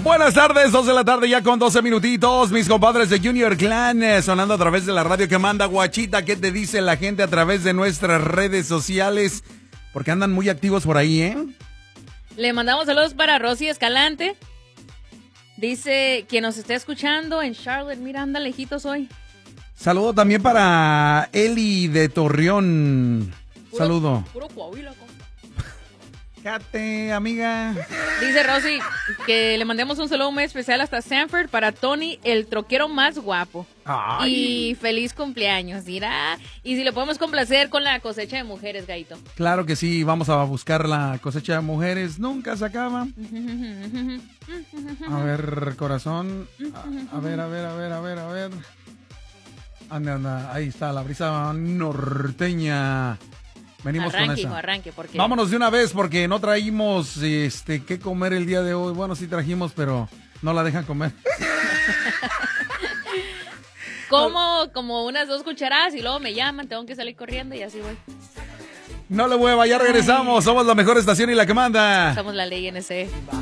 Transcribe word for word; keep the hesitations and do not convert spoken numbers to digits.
Buenas tardes, dos de la tarde ya con doce minutitos. Mis compadres de Junior Clan eh, sonando a través de la radio que manda Guachita. ¿Qué te dice la gente a través de nuestras redes sociales? Porque andan muy activos por ahí, ¿eh? Le mandamos saludos para Rosy Escalante. Dice que nos está escuchando en Charlotte. Mira, anda lejitos hoy. Saludo también para Eli de Torreón. Puro, Saludo. Puro Coahuila, compa. Fíjate, amiga. Dice Rosy que le mandemos un saludo muy especial hasta Sanford para Tony, el troquero más guapo. Ay. Y feliz cumpleaños, dirá. Y si le podemos complacer con la cosecha de mujeres, Gaito. Claro que sí, vamos a buscar la cosecha de mujeres. Nunca se acaba. A ver, corazón. A, a ver, a ver, a ver, a ver, a ver. Anda, anda. Ahí está la brisa norteña. Venimos arranque, con esa. Hijo, arranque, porque... Vámonos de una vez porque no traímos este qué comer el día de hoy. Bueno, sí trajimos, pero no la dejan comer. Como, como unas dos cucharadas y luego me llaman, tengo que salir corriendo y así voy. No le mueva, ya regresamos. Somos la mejor estación y la que manda. Somos la ley N C.